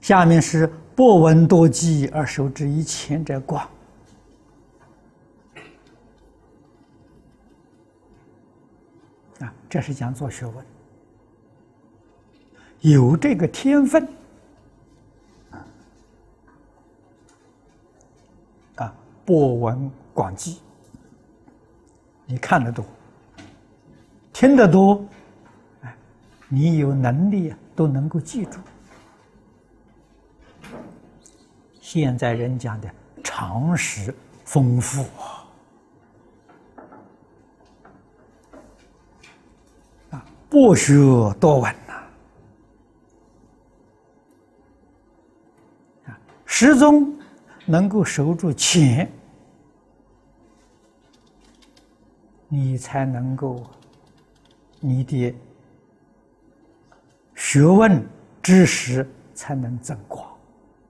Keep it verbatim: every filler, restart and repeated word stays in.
下面是博闻多记而受之以前者广。啊，这是讲做学问，有这个天分，啊，博闻广记，你看得多，听得多，哎，你有能力都能够记住。现在人讲的常识丰富啊，啊，博学多闻呐，啊，始终能够守住钱，你才能够你的学问知识才能增广。